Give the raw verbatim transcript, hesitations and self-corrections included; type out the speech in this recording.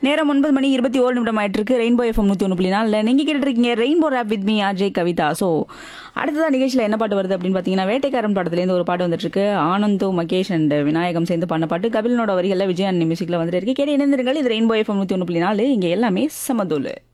நேரம் ஒன்பது மணி இருபத்தி ஓரு நிமிடம் ஆயிட்டு இருக்கு. ரெயின்போ எஃப்எம் நூத்தி ஒன்று புள்ளி நாலுல நீங்க கேட்டுட்டு இருக்கீங்க rainbow rape with me Ajay Kavitha. So அடுத்ததான் நிகழ்ச்சியில் என்ன பாட்டு வருது அப்படின்னு பார்த்தீங்கன்னா, வேட்டைக்காரன் படத்துலேருந்து ஒரு பாட்டு வந்துட்டு இருக்கு. ஆனந்தோ மகேஷ் அண்ட் விநாயகம் சேர்ந்து பண்ண பாட்டு. கபிலனோட வரிகளில் விஜய் அண்ட் மியூசிக்ல வந்துட்டு இருக்கு. கேட்டு இணைந்திருங்கள். இது ரெயின்போ எஃப்எம் நூத்தி ஒன்று புள்ளி நாலு. இங்க எல்லாமே சமதூலு.